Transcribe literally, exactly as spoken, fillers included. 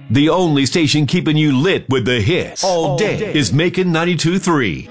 The only station keeping you lit with the hits all day is Macon ninety-two point three.